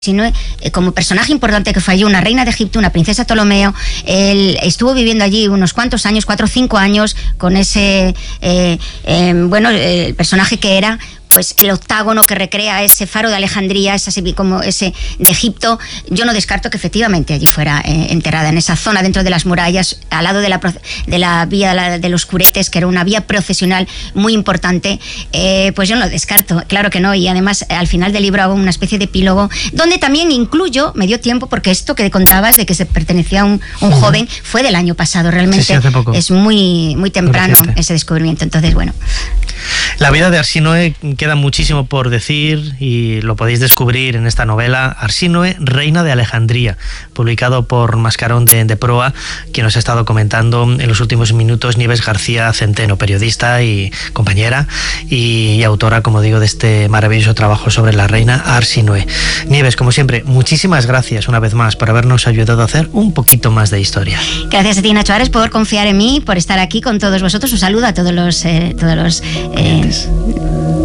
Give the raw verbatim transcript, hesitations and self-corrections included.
sino eh, como personaje importante que fue allí, una reina de Egipto, una princesa Ptolomeo. Él estuvo viviendo allí unos cuantos años, cuatro o cinco años, con ese, eh, eh, bueno, eh, el personaje que era, pues el octágono que recrea ese faro de Alejandría, ese, como ese de Egipto. Yo no descarto que efectivamente allí fuera eh, enterrada, en esa zona dentro de las murallas, al lado de la, de la vía de, la, de los curetes, que era una vía procesional muy importante. Eh, pues yo no lo descarto, claro que no. Y además al final del libro hago una especie de epílogo donde también incluyo, me dio tiempo, porque esto que contabas de que se pertenecía a un, un uh-huh. joven fue del año pasado, realmente. Sí, sí, hace poco. Es muy, muy temprano muy ese descubrimiento. Entonces, bueno. La vida de Arsínoe queda muchísimo por decir y lo podéis descubrir en esta novela, Arsínoe, reina de Alejandría, publicado por Mascarón de, de Proa, quien nos ha estado comentando en los últimos minutos Nieves García Centeno, periodista y compañera y, y autora, como digo, de este maravilloso trabajo sobre la reina Arsínoe. Nieves, como siempre, muchísimas gracias una vez más por habernos ayudado a hacer un poquito más de historia. Gracias a ti, Nacho Ares, por confiar en mí, por estar aquí con todos vosotros. Un saludo a todos los... Eh, todos los eh,